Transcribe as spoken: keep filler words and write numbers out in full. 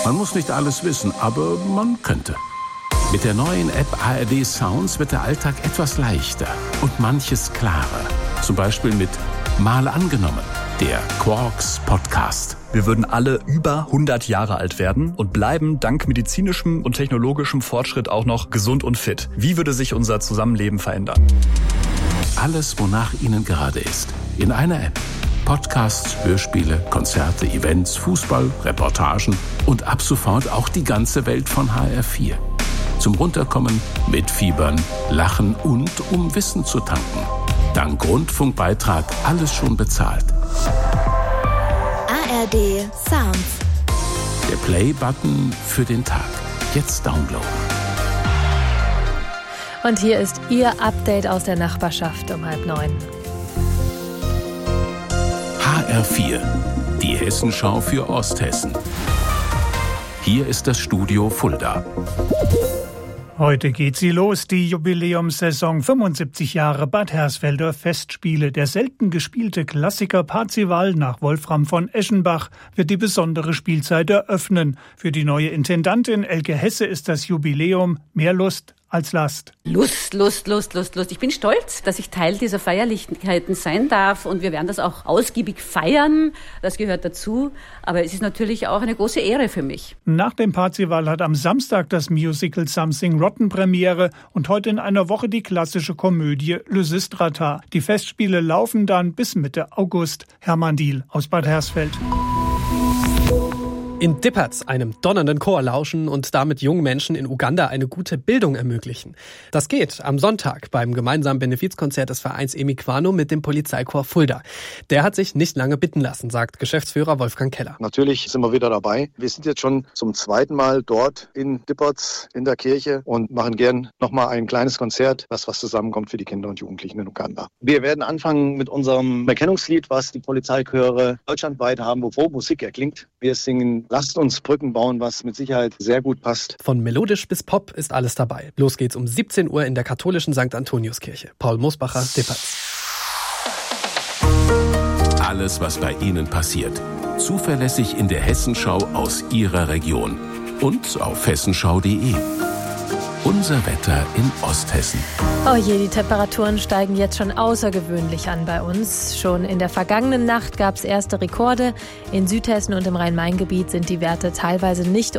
Man muss nicht alles wissen, aber man könnte. Mit der neuen App A R D Sounds wird der Alltag etwas leichter und manches klarer. Zum Beispiel mit Mal angenommen, der Quarks Podcast. Wir würden alle über hundert Jahre alt werden und bleiben dank medizinischem und technologischem Fortschritt auch noch gesund und fit. Wie würde sich unser Zusammenleben verändern? Alles, wonach Ihnen gerade ist, in einer App. Podcasts, Hörspiele, Konzerte, Events, Fußball, Reportagen und ab sofort auch die ganze Welt von H R vier. Zum Runterkommen, mitfiebern, lachen und um Wissen zu tanken. Dank Rundfunkbeitrag alles schon bezahlt. A R D Sounds. Der Play-Button für den Tag. Jetzt downloaden. Und hier ist Ihr Update aus der Nachbarschaft um halb neun. H R vier, die Hessenschau für Osthessen. Hier ist das Studio Fulda. Heute geht sie los, die Jubiläumssaison fünfundsiebzig Jahre Bad Hersfelder Festspiele. Der selten gespielte Klassiker Parzival nach Wolfram von Eschenbach wird die besondere Spielzeit eröffnen. Für die neue Intendantin Elke Hesse ist das Jubiläum mehr Lust als Last. Lust, Lust, Lust, Lust, Lust. Ich bin stolz, dass ich Teil dieser Feierlichkeiten sein darf und wir werden das auch ausgiebig feiern. Das gehört dazu. Aber es ist natürlich auch eine große Ehre für mich. Nach dem Parzival hat am Samstag das Musical Something Rotten Premiere und heute in einer Woche die klassische Komödie Lysistrata. Die Festspiele laufen dann bis Mitte August. Hermann Diehl aus Bad Hersfeld. In Dippertz einem donnernden Chor lauschen und damit jungen Menschen in Uganda eine gute Bildung ermöglichen. Das geht am Sonntag beim gemeinsamen Benefizkonzert des Vereins Emiquano mit dem Polizeichor Fulda. Der hat sich nicht lange bitten lassen, sagt Geschäftsführer Wolfgang Keller. Natürlich sind wir wieder dabei. Wir sind jetzt schon zum zweiten Mal dort in Dippertz in der Kirche und machen gern nochmal ein kleines Konzert, das was zusammenkommt für die Kinder und Jugendlichen in Uganda. Wir werden anfangen mit unserem Erkennungslied, was die Polizeichöre deutschlandweit haben, wo Musik erklingt. Wir singen Lasst uns Brücken bauen, was mit Sicherheit sehr gut passt. Von melodisch bis Pop ist alles dabei. Los geht's um siebzehn Uhr in der katholischen Sankt Antoniuskirche. Paul Mosbacher, Dippertz. Alles, was bei Ihnen passiert. Zuverlässig in der Hessenschau aus Ihrer Region. Und auf hessenschau punkt de. Unser Wetter in Osthessen. Oh je, die Temperaturen steigen jetzt schon außergewöhnlich an bei uns. Schon in der vergangenen Nacht gab es erste Rekorde. In Südhessen und im Rhein-Main-Gebiet sind die Werte teilweise nicht